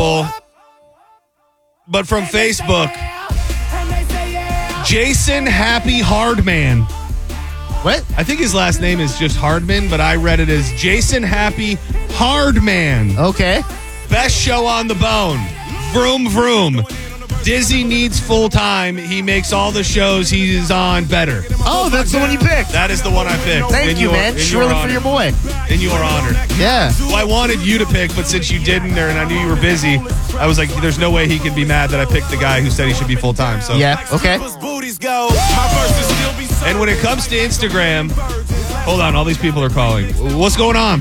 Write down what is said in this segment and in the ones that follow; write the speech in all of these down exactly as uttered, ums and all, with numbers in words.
people, but from Facebook, Jason Happy Hardman. What? I think his last name is just Hardman, but I read it as Jason Happy Hardman. Okay. Best show on the bone. Vroom, vroom. Dizzy needs full time. He makes all the shows he's on better. Oh, that's the one you picked. That is the one I picked. Thank in you, your, man. Shrilling for your boy. In your honor. Yeah. Well, I wanted you to pick, but since you didn't, and I knew you were busy, I was like, there's no way he can be mad that I picked the guy who said he should be full time. So yeah. Okay. And when it comes to Instagram, hold on, all these people are calling. What's going on?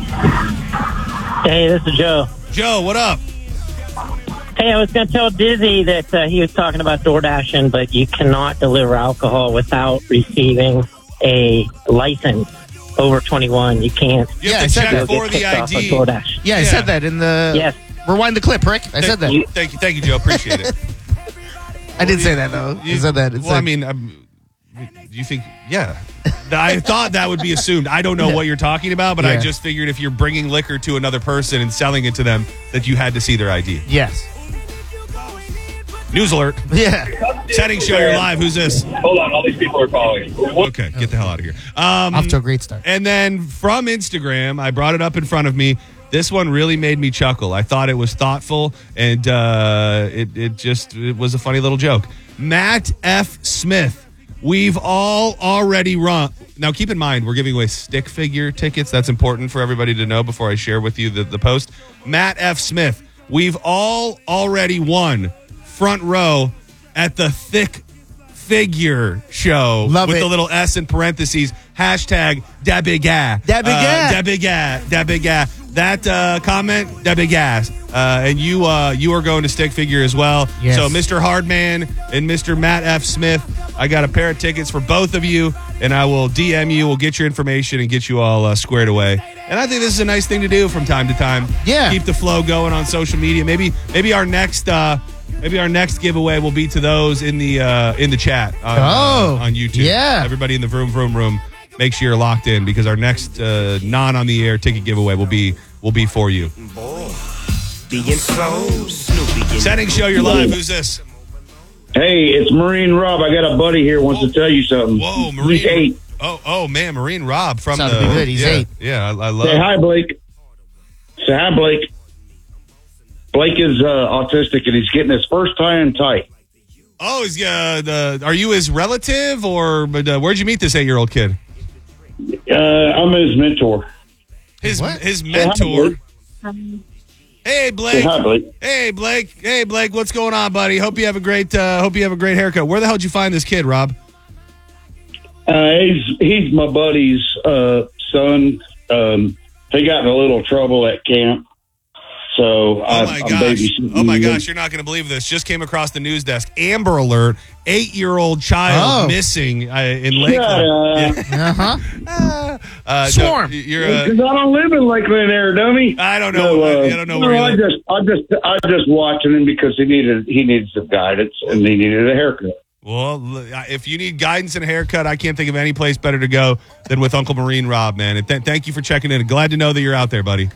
Hey, this is Joe. Joe, what up? Hey, I was going to tell Dizzy that uh, he was talking about DoorDashing, but you cannot deliver alcohol without receiving a license. Over twenty-one, you can't. You yeah, have I to said check that. for the I D. DoorDash. Yeah, I Yeah. said that in the... Yes. Rewind the clip, Rick. I Thank said that. You, thank you, thank you, Joe. Appreciate it. I did say that, though. You, I said that. It's well, I like- mean, um, do you think, yeah. I thought that would be assumed. I don't know Yeah. what you're talking about, but I Yeah. just figured if you're bringing liquor to another person and selling it to them, that you had to see their I D. Yes. News alert. Yeah. Setting show, you're live. Who's this? Hold on, all these people are calling. Okay, get the hell out of here. Um, Off to a great start. And then from Instagram, I brought it up in front of me. This one really made me chuckle. I thought it was thoughtful, and uh, it, it just it was a funny little joke. Matt F. Smith, we've all already run. Now, keep in mind, we're giving away stick figure tickets. That's important for everybody to know before I share with you the, the post. Matt F. Smith, we've all already won front row at the Thick Figure show. Love with it. the little S in parentheses. Hashtag Dabiga. Dabiga. Uh, Dabiga. Dabiga. That uh, comment, Dabiga. Uh, and you uh, you are going to Stick Figure as well. Yes. So Mister Hardman and Mister Matt F. Smith, I got a pair of tickets for both of you, and I will D M you. We'll get your information and get you all uh, squared away. And I think this is a nice thing to do from time to time. Yeah. Keep the flow going on social media. Maybe maybe our next uh, maybe our next giveaway will be to those in the uh, in the chat on, Oh, uh, on YouTube. yeah. Everybody in the vroom vroom room, make sure you're locked in because our next uh, non on the air ticket giveaway will be will be for you. Setting show, you're live. Who's this? Hey, it's Marine Rob. I got a buddy here wants to tell you something. Whoa, He's Marine. eight. Oh, oh man, Marine Rob from Sounds the. pretty good. He's yeah, eight. Yeah, I, I love. Say hi, Blake. Say hi, Blake. Blake is uh, autistic and he's getting his first tie in tight. Oh, is uh, the? Are you his relative or? But uh, where'd you meet this eight-year-old kid? Uh, I'm his mentor. His What? his Say hi, mentor. Blake. Hey Say Blake. hi, Blake. Hey Blake. Hey Blake. What's going on, buddy? Hope you have a great. Uh, hope you have a great haircut. Where the hell did you find this kid, Rob? Uh, he's he's my buddy's uh, son. Um, he got in a little trouble at camp, so Oh I, my I'm gosh! babysitting Oh my him. gosh! You're not going to believe this. Just came across the news desk. Amber Alert: eight-year-old child Oh. missing uh, in Shut Lakeland. up. Yeah. Uh-huh. Uh, Swarm. no, you're. Uh, Because I don't live in Lakeland, there, dummy. I don't know. So, uh, I don't know no, where you I live. just, I just, I just watching him because he needed, he needed some guidance and he needed a haircut. Well, l- if you need guidance and a haircut, I can't think of any place better to go than with Uncle Marine Rob, man. And th- thank you for checking in. Glad to know that you're out there, buddy.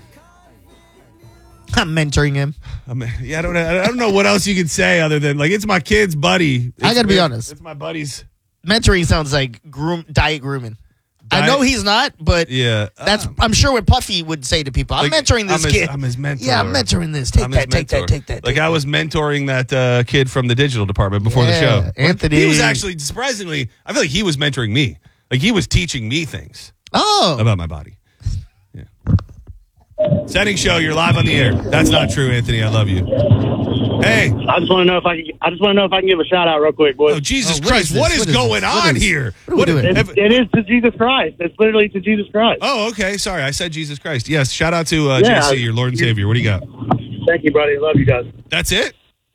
I'm mentoring him. I mean, yeah, I don't, know, I don't know what else you can say other than like it's my kid's buddy. I It's- gotta be it's- honest. It's my buddy's. Mentoring sounds like groom, diet grooming. I Diet- know he's not, but Yeah, that's uh, I'm sure what Puffy would say to people. I'm like, mentoring this I'm his- kid. I'm his mentor. Yeah, I'm mentoring this. Take I'm his that, take that, mentor. take that. Like take I that. was mentoring that uh, kid from the digital department before the Yeah, show. Anthony. He was actually surprisingly. I feel like he was mentoring me. Like he was teaching me things Oh, about my body. Yeah. Setting show, you're live on the air. That's not true, Anthony. I love you. Hey, I just want to know if I can. I just want to know if I can give a shout out real quick, boys. oh Jesus Oh, what Christ, is this? what is What is going this? What on is- here? what are we doing? It, have- it is to Jesus Christ. It's literally to Jesus Christ. oh, okay. Sorry, I said Jesus Christ. Yes, shout out to uh, Yeah. J C, your Lord and Savior. What do you got? Thank you, buddy. Love you guys. That's it.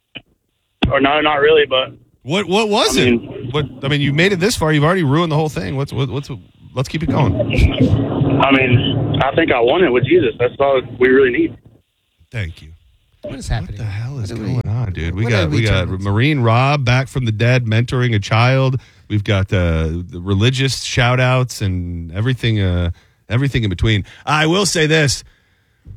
Or no, not really, but What What was I it? mean- What I mean, you made it this far. You've already ruined the whole thing. What's what, What's Let's keep it going. I mean, I think I won it with Jesus. That's all we really need. Thank you. what is happening? What the hell is What are we- going on, dude? We what got are we we got trying to- Marine Rob back from the dead, mentoring a child. We've got uh, the religious shout outs and everything, uh, everything in between. I will say this: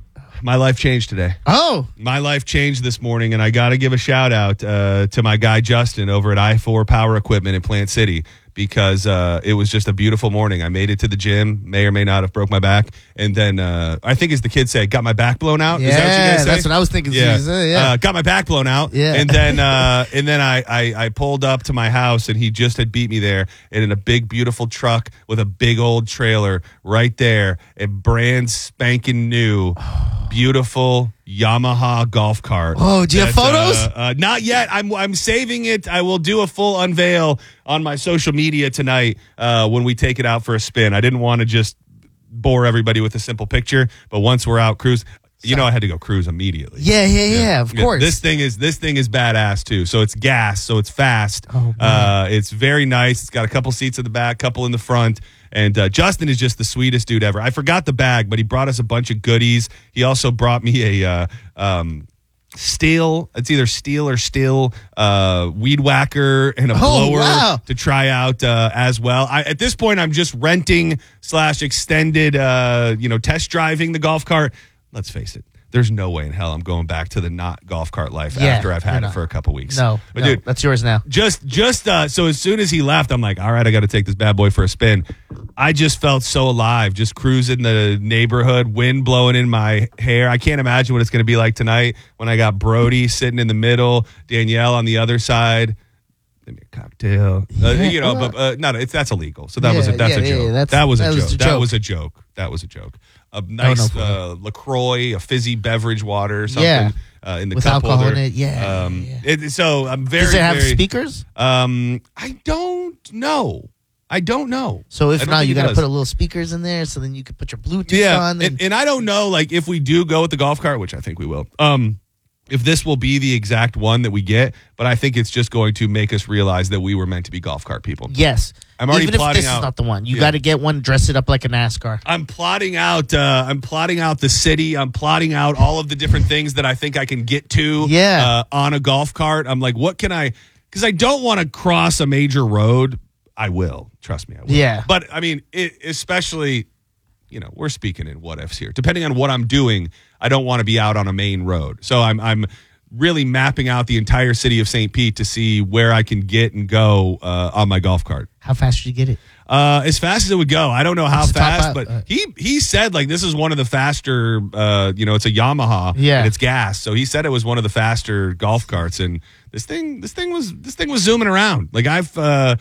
my life changed today. Oh, My life changed this morning, and I got to give a shout out uh, to my guy Justin over at I four Power Equipment in Plant City, because uh, it was just a beautiful morning. I made it to the gym, may or may not have broke my back, and then uh, I think, as the kids say, got my back blown out. yeah, Is that what you guys say? that's what I was thinking. Yeah, Uh, yeah. Uh, got my back blown out. Yeah. and then uh, and then I, I I pulled up to my house, and he just had beat me there, and in a big beautiful truck with a big old trailer right there, a brand spanking new, beautiful Yamaha golf cart. Oh, do you have that, photos? Uh, uh, not yet. I'm I'm saving it. I will do a full unveil on my social media tonight uh, when we take it out for a spin. I didn't want to just bore everybody with a simple picture, but once we're out cruise, you know, I had to go cruise immediately. yeah, yeah, yeah, Of course. This thing is this thing is badass too. So it's gas, so it's fast. Oh, uh, it's very nice. It's got a couple seats in the back, couple in the front. And uh, Justin is just the sweetest dude ever. I forgot the bag, but he brought us a bunch of goodies. He also brought me a uh, um, steel. It's either steel or still uh, weed whacker and a Oh, blower wow. to try out uh, as well. I, at this point, I'm just renting slash extended, uh, you know, test driving the golf cart. Let's face it. There's no way in hell I'm going back to the not golf cart life Yeah, after I've had you're it not. for a couple weeks. no, but no, dude, that's yours now. just just uh so as soon as he left, I'm like, all right, I got to take this bad boy for a spin. I just felt so alive, just cruising the neighborhood, wind blowing in my hair. I can't imagine what it's going to be like tonight when I got Brody sitting in the middle, Danielle on the other side. Give me a cocktail, uh, you know. But uh, no, no, it's that's illegal. So that was a, Yeah, that's yeah, a yeah, joke. yeah, that's- that was a that joke. was a That joke. was a joke. That was a joke. A nice no, uh, LaCroix, a fizzy beverage water, or something. Yeah. Uh, in the With cup alcohol holder. in it, yeah, Um, yeah. It, so I'm very. Does it have very, speakers? Um, I don't know. I don't know. So I if don't not, think you it got to does. put a little speakers in there, so then you could put your Bluetooth yeah, on. and, and I don't know, like, if we do go with the golf cart, which I think we will. Um, if this will be the exact one that we get, but I think it's just going to make us realize that we were meant to be golf cart people. yes, I'm already even if plotting this out- is not the one, you Yeah. got to get one, dress it up like a NASCAR. I'm plotting out. Uh, I'm plotting out the city. I'm plotting out all of the different things that I think I can get to. Yeah. Uh, on a golf cart. I'm like, what can I? Because I don't want to cross a major road. I will. Trust me. I will. Yeah. But I mean, it, especially, you know, we're speaking in what ifs here. Depending on what I'm doing, I don't want to be out on a main road. So I'm I'm really mapping out the entire city of Saint Pete to see where I can get and go uh, on my golf cart. How fast should you get it? Uh, as fast as it would go. I don't know how What's the top fast, out? but Uh, he he said like this is one of the faster. Uh, you know, it's a Yamaha. Yeah. and it's gas. So he said it was one of the faster golf carts, and this thing this thing was this thing was zooming around. Like I've. Uh,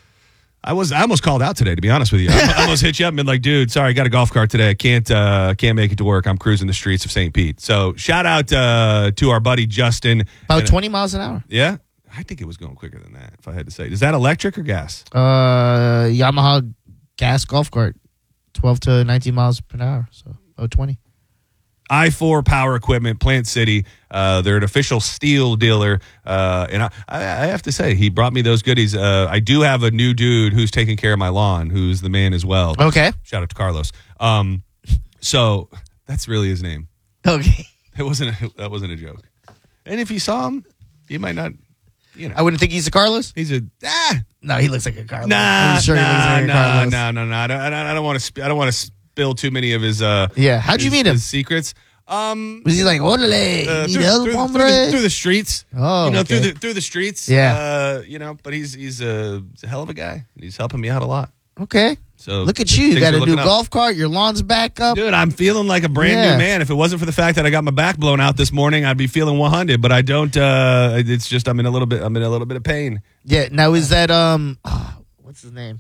I was I almost called out today, to be honest with you. I I almost hit you up and been like, dude, sorry, I got a golf cart today. I can't uh, can't make it to work. I'm cruising the streets of Saint Pete. So shout out uh, to our buddy Justin. About And- twenty miles an hour. Yeah, I think it was going quicker than that. If I had to say, is that electric or gas? Uh, Yamaha gas golf cart, twelve to nineteen miles per hour. So oh twenty. I four Power Equipment, Plant City. Uh, they're an official steel dealer. Uh, and I, I I have to say, he brought me those goodies. Uh, I do have a new dude who's taking care of my lawn, who's the man as well. Okay. Shout out to Carlos. Um, so that's really his name. Okay. It wasn't a, that wasn't a joke. And if you saw him, you might not, you know. I wouldn't think he's a Carlos. He's a, ah, No, he looks like a Carlos. nah, I'm sure he looks nah, like a nah, Carlos. nah, nah, nah. I don't, I don't, I don't want to, sp- I don't want to spill too many of his, uh, Yeah. How'd you his- meet him? his secrets. Um, Was he like, orale, uh, need through, help, through, through, hombre? the, through the streets. Oh, you know, through okay. the through the streets. Yeah. uh, you know, but he's he's a, he's a hell of a guy. He's helping me out a lot. Okay. So Look at you. You things got are a new looking up. golf cart. Your lawn's back up. Dude, I'm feeling like a brand Yeah. new man. If it wasn't for the fact that I got my back blown out this morning, I'd be feeling one hundred. But I don't. Uh, it's just I'm in a little bit. I'm in a little bit of pain. Yeah. Now, is that, um, what's his name?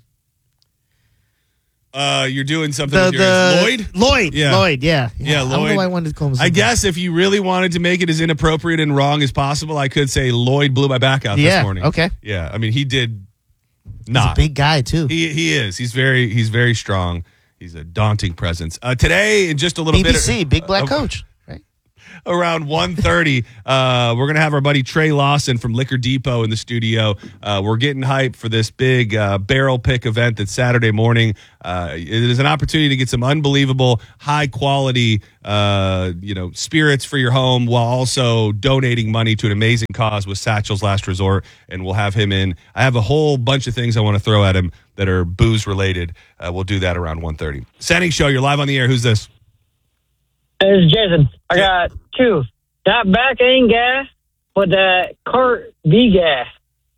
Uh, you're doing something The, with your the Lloyd. Lloyd. Yeah. Lloyd. Yeah. Yeah, I don't know Lloyd. why I wanted to call him I something. guess if you really wanted to make it as inappropriate and wrong as possible, I could say Lloyd blew my back out Yeah, this morning. okay. Yeah. I mean, he did He's not. a big guy, too. He he is. He's very he's very strong. He's a daunting presence. Uh, today, in just a little B B C, bit, big black uh, coach. Right? around one thirty, uh, we're gonna have our buddy Trey Lawson from Liquor Depot in the studio. Uh, we're getting hyped for this big uh, barrel pick event that's Saturday morning. Uh, it is an opportunity to get some unbelievable, high quality, uh, you know, spirits for your home, while also donating money to an amazing cause with Satchel's Last Resort. And we'll have him in. I have a whole bunch of things I want to throw at him that are booze related. Uh, we'll do that around one thirty. Sandy Show, you're live on the air. Who's this? It's Jason. I got two. That back ain't gas, but that cart be gas.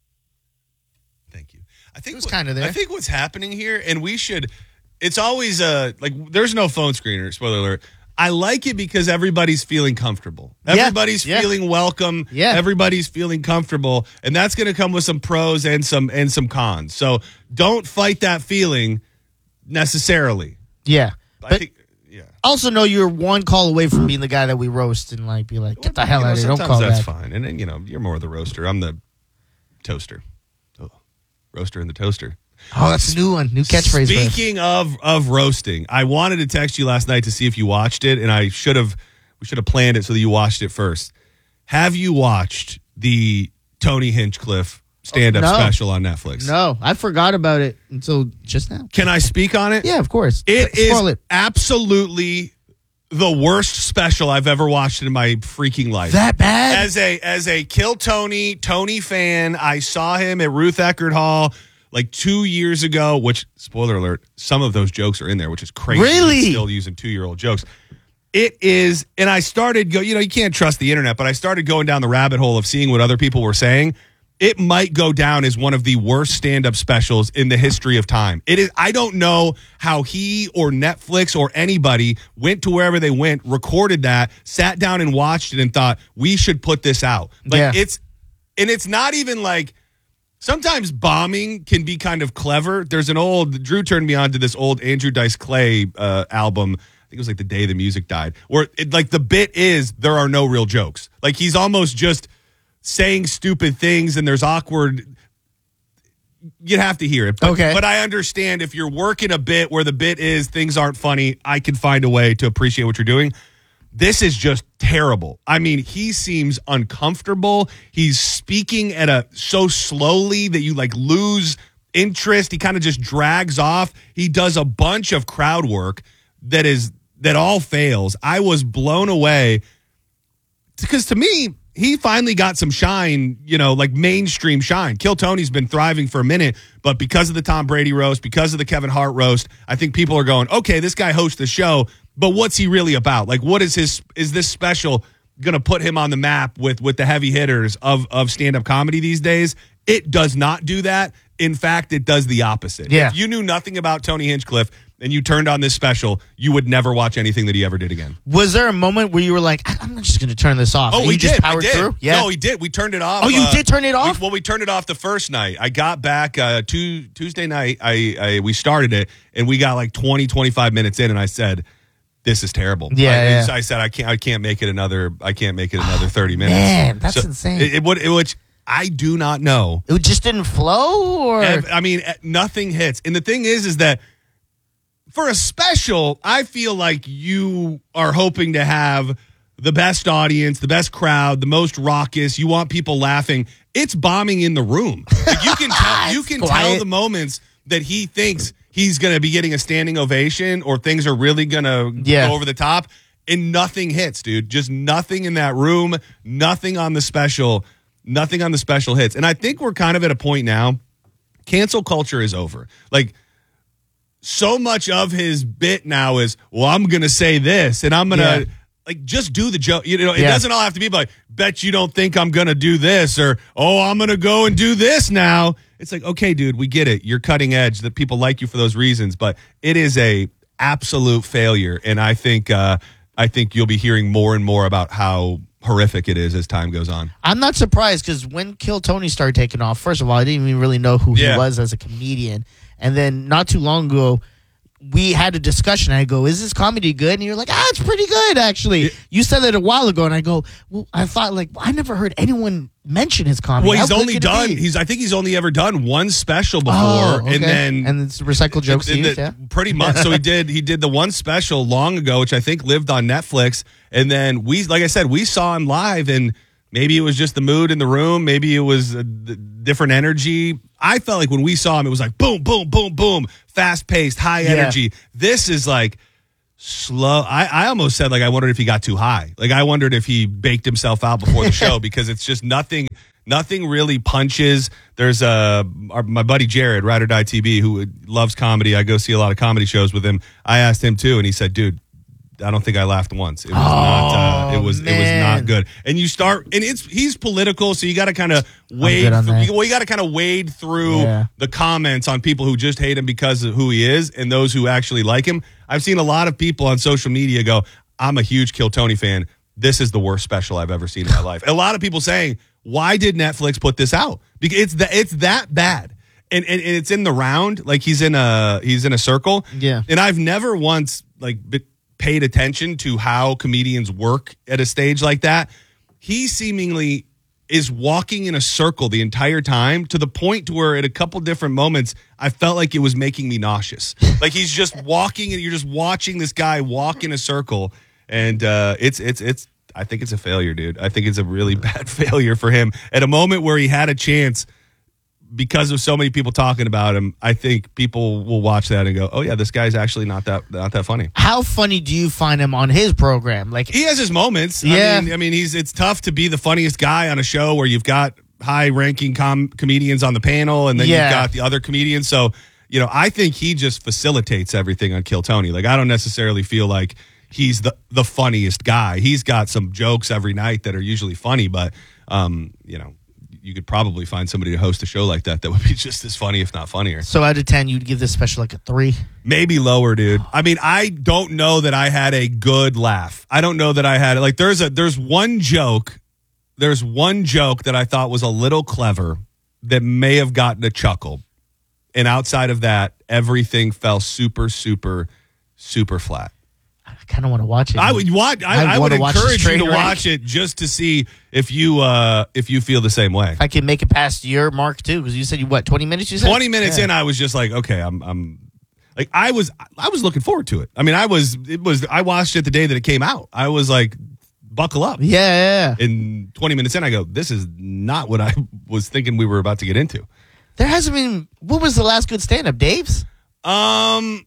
Thank you. I think It was what- kinda there. I think what's happening here, and we should. It's always uh like there's no phone screener. Spoiler alert. I like it because everybody's feeling comfortable. Yeah, Everybody's yeah. feeling welcome. Yeah. Everybody's feeling comfortable, and that's going to come with some pros and some and some cons. So don't fight that feeling necessarily. Yeah. I But think, yeah. also know you're one call away from being the guy that we roast and like be like, get the hell You know, out of here. Don't sometimes call that's back. fine, and then you know you're more the roaster. I'm the toaster. Oh, roaster and the toaster. Oh, that's a new one. New catchphrase. for us. Speaking of of roasting, I wanted to text you last night to see if you watched it, and I should have we should have planned it so that you watched it first. Have you watched the Tony Hinchcliffe stand-up Oh, no. special on Netflix? No, I forgot about it until just now. Can I speak on it? Yeah, of course. It Spoil is it. absolutely the worst special I've ever watched in my freaking life. That bad? As a as a Kill Tony Tony fan, I saw him at Ruth Eckerd Hall like two years ago. Which, spoiler alert, some of those jokes are in there, which is crazy. Really? He's still using two year old jokes. It is, and I started go. You know, you can't trust the internet, but I started going down the rabbit hole of seeing what other people were saying. It might go down as one of the worst stand-up specials in the history of time. It is. I don't know how he or Netflix or anybody went to wherever they went, recorded that, sat down and watched it, and thought we should put this out. Like Yeah. it's, and it's not even like. Sometimes bombing can be kind of clever. There's an old Drew turned me on to this old Andrew Dice Clay uh, album. I think it was like The Day the Music Died, where it, like the bit is there are no real jokes. Like he's almost just saying stupid things, and there's awkward. You'd have to hear it. But, Okay. But I understand if you're working a bit where the bit is things aren't funny, I can find a way to appreciate what you're doing. This is just terrible. I mean, he seems uncomfortable. He's speaking at a so slowly that you like lose interest. He kind of just drags off. He does a bunch of crowd work that is that all fails. I was blown away because to me, he finally got some shine, you know, like mainstream shine. Kill Tony's been thriving for a minute, but because of the Tom Brady roast, because of the Kevin Hart roast, I think people are going, okay, this guy hosts the show, but what's he really about? Like, what is his, is this special going to put him on the map with, with the heavy hitters of, of stand-up comedy these days? It does not do that. In fact, it does the opposite. Yeah. If you knew nothing about Tony Hinchcliffe and you turned on this special, you would never watch anything that he ever did again. Was there a moment where you were like, I- I'm just going to turn this off? Oh, and we you just did. powered we did. through? Yeah. No, we did. We turned it off. Oh, you uh, did turn it we- off? well, we turned it off the first night. I got back uh, two, Tuesday night. I, I we started it, and we got like twenty, twenty-five minutes in, and I said, "This is terrible." Yeah, I, yeah. I said, "I can't. I can't make it another. I can't make it another thirty minutes." Man, that's insane. It, it would. It, which I do not know. It just didn't flow? Or Ev- I mean, eh, nothing hits. And the thing is, is that for a special, I feel like you are hoping to have the best audience, the best crowd, the most raucous. You want people laughing. It's bombing in the room. Like you can tell. You can tell quiet. the moments that he thinks he's going to be getting a standing ovation, or things are really going to Yeah. go over the top, and nothing hits, dude. Just nothing in that room. Nothing on the special. Nothing on the special hits. And I think we're kind of at a point now. Cancel culture is over. Like, so much of his bit now is, well, I'm going to say this, and I'm going to, Yeah. like, just do the joke. You know, it Yeah. doesn't all have to be like, bet you don't think I'm going to do this, or, oh, I'm going to go and do this now. It's like, okay, dude, we get it. You're cutting edge, that people like you for those reasons, but it is a absolute failure. And I think, uh, I think you'll be hearing more and more about how horrific it is as time goes on. I'm not surprised because when Kill Tony started taking off, first of all, I didn't even really know who Yeah. he was as a comedian. And then not too long ago, we had a discussion. I go, is this comedy good? And you're like, ah, it's pretty good, actually. Yeah. You said it a while ago, and I go, well, I thought, like, I never heard anyone mention his comedy. Well, How he's good only could it done, be? he's, I think he's only ever done one special before, Oh, okay. and then and it's recycled jokes. And he the- used, yeah. pretty much. So he did. He did the one special long ago, which I think lived on Netflix. And then we, like I said, we saw him live, and maybe it was just the mood in the room. Maybe it was a d- different energy. I felt like when we saw him, it was like boom, boom, boom, boom, fast paced, high Yeah. energy. This is like slow. I, I almost said like I wondered if he got too high. Like I wondered if he baked himself out before the show because it's just nothing. Nothing really punches. There's uh, our, my buddy Jared, Ride or Die T B, who loves comedy. I go see a lot of comedy shows with him. I asked him too, and he said, dude, I don't think I laughed once. It was not. Uh, it was. man. It was not good. And you start, and it's he's political, so you got to kind of wade. good on Through, that. well, you got to kind of wade through Yeah. the comments on people who just hate him because of who he is, and those who actually like him. I've seen a lot of people on social media go, "I'm a huge Kill Tony fan. This is the worst special I've ever seen in my life." A lot of people saying, "Why did Netflix put this out?" Because it's that it's that bad. And, and and it's in the round, like he's in a he's in a circle. Yeah. And I've never once like b- paid attention to how comedians work at a stage like that. He seemingly is walking in a circle the entire time, to the point to where at a couple different moments I felt like it was making me nauseous. Like he's just walking, and you're just watching this guy walk in a circle, and uh, it's it's it's. I think it's a failure, dude. I think it's a really bad failure for him at a moment where he had a chance. Because of so many people talking about him, I think people will watch that and go, "Oh yeah, this guy's actually not that not that funny." How funny do you find him on his program? Like, He has his moments. Yeah. I mean, I mean, he's it's tough to be the funniest guy on a show where you've got high-ranking com- comedians on the panel, and then Yeah. you've got the other comedians. So, you know, I think he just facilitates everything on Kill Tony. Like, I don't necessarily feel like he's the the funniest guy. He's got some jokes every night that are usually funny, but um, you know. You could probably find somebody to host a show like that that would be just as funny, if not funnier. so out of ten, you'd give this special like a three. Maybe lower, dude. I mean, I don't know that I had a good laugh. I don't know that I had like there's a there's one joke, there's one joke that I thought was a little clever that may have gotten a chuckle. And outside of that, everything fell super, super, super flat. I kind of want to watch it. I would watch. I, I I would wanna watch this encourage you train to wreck. watch it just to see if you uh, if you feel the same way. If I can make it past your mark too, because you said you what twenty minutes. You said twenty minutes Yeah. in, I was just like, okay, I'm, I'm like, I was, I was looking forward to it. I mean, I was, it was, I watched it the day that it came out. I was like, buckle up. Yeah, yeah, yeah. And twenty minutes in, I go, this is not what I was thinking we were about to get into. There hasn't been. What was the last good stand up, Dave's? Um,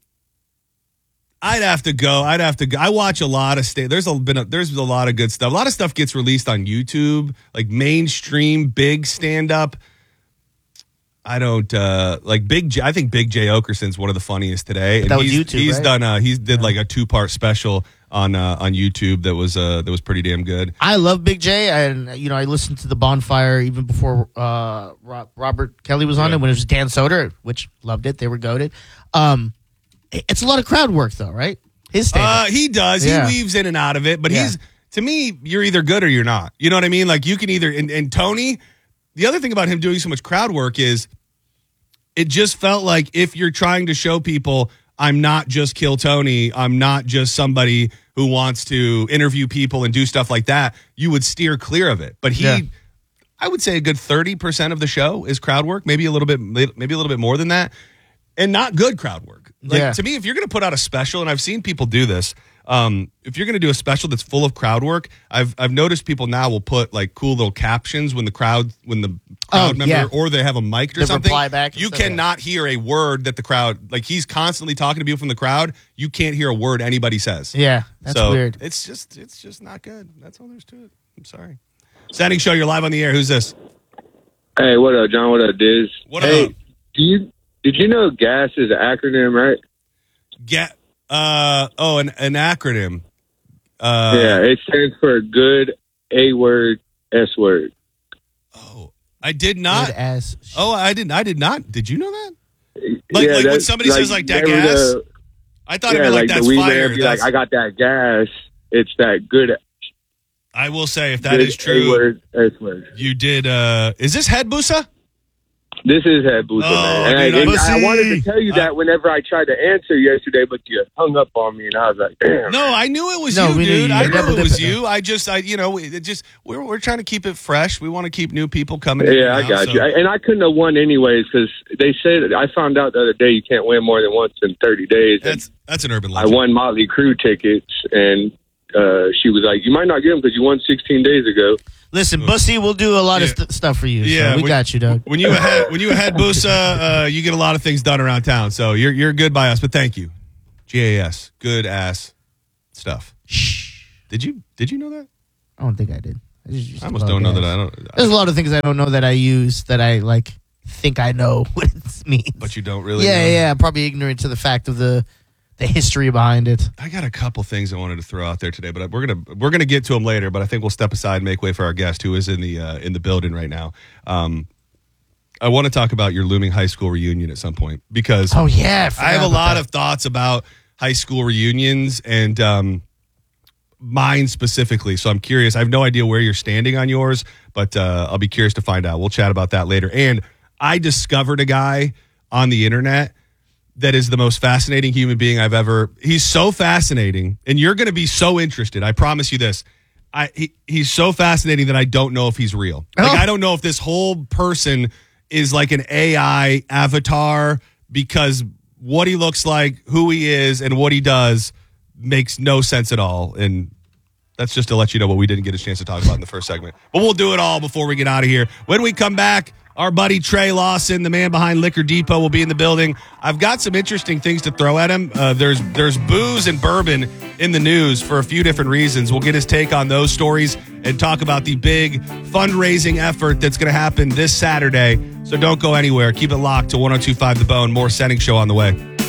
I'd have to go. I'd have to go. I watch a lot of sta- There's a, been a, there's a lot of good stuff. A lot of stuff gets released on YouTube, like mainstream big stand up. I don't uh, like Big J. I think Big J Okerson's one of the funniest today. And That was he's, YouTube, He's right? done. Uh, he's did like a two part special on uh, on YouTube that was uh, that was pretty damn good. I love Big J, and you know I listened to the Bonfire even before uh, Ro- Robert Kelly was on Yeah. it when it was Dan Soder, which loved it. They were goated. Um, it- it's a lot of crowd work though, right? His stand Uh, he does. Yeah. He weaves in and out of it, but Yeah. he's to me, you're either good or you're not. You know what I mean? Like you can either. And, and Tony, the other thing about him doing so much crowd work is, it just felt like if you're trying to show people, I'm not just Kill Tony, I'm not just somebody who wants to interview people and do stuff like that, you would steer clear of it. But he, Yeah. I would say a good thirty percent of the show is crowd work, maybe a little bit, maybe a little bit more than that, and not good crowd work. Like Yeah. to me, if you're going to put out a special, and I've seen people do this, um, if you're going to do a special that's full of crowd work, I've I've noticed people now will put like cool little captions when the crowd when the crowd Oh, member yeah. or they have a mic or The something. reply back and You stuff, yeah. cannot hear a word that the crowd, like he's constantly talking to people from the crowd. You can't hear a word anybody says. Yeah, that's so weird. It's just it's just not good. That's all there's to it. I'm sorry. Standing show, you're live on the air. Who's this? Hey, what up, John? What up, Diz? What hey, up? do you did you know GAS is an acronym, right? Get uh oh an an acronym. Uh, yeah, it stands for good A word S word. Oh, I did not. Good as Oh, I didn't. I did not. Did you know that? Like, yeah, like when that's- somebody says like that they were gas, the- I thought yeah, it'd be like, like that's the weed fire. man be That's- like, I got that gas. It's that good. I will say if that good is true, A word S word. you did. uh Is this Head Busa? This is Head Busa, Oh, man. dude, And, I, and I'm- I wanted to tell you Uh, that whenever I tried to answer yesterday, but you hung up on me, and I was like, damn. No, I knew it was No, you, we knew dude. you. I Double knew it was dipping. you. I just, I, you know, it just we're we're trying to keep it fresh. We want to keep new people coming. in Yeah, I now, got so- you. I, and I couldn't have won anyways because they said I found out the other day you can't win more than once in thirty days. And That's that's an urban I legend. won Motley Crue tickets, and uh, she was like, "You might not get them because you won sixteen days ago." Listen, Bussy, we'll do a lot of Yeah. st- stuff for you. Yeah, so we when- got you, Doug. When you ahead, when you ahead Busa, uh, you get a lot of things done around town. So you're you're good by us. But thank you, G A S, good ass stuff. Shh. Did you did you know that? I don't think I did. I, just used I to almost love don't know gas. that I don't. There's a lot of things I don't know that I use that I like think I know what it means. But you don't really. yeah, know. yeah. I'm probably ignorant to the fact of the the history behind it. I got a couple things I wanted to throw out there today, but we're gonna we're gonna get to them later. But I think we'll step aside and make way for our guest, who is in the uh, in the building right now. Um, I want to talk about your looming high school reunion at some point because Oh yeah, I have a lot of thoughts about high school reunions and um, mine specifically. So I'm curious. I have no idea where you're standing on yours, but uh, I'll be curious to find out. We'll chat about that later. And I discovered a guy on the internet that is the most fascinating human being I've ever. He's so fascinating, and you're going to be so interested. I promise you this. I he, he's so fascinating that I don't know if he's real. Like Oh. I don't know if this whole person is like an A I avatar, because what he looks like, who he is, and what he does makes no sense at all. And that's just to let you know what we didn't get a chance to talk about in the first segment. But we'll do it all before we get out of here. When we come back, our buddy Trey Lawson, the man behind Liquor Depot, will be in the building. I've got some interesting things to throw at him. Uh, there's there's booze and bourbon in the news for a few different reasons. We'll get his take on those stories and talk about the big fundraising effort that's going to happen this Saturday. So don't go anywhere. Keep it locked to one oh two point five The Bone. More Setting Show on the way.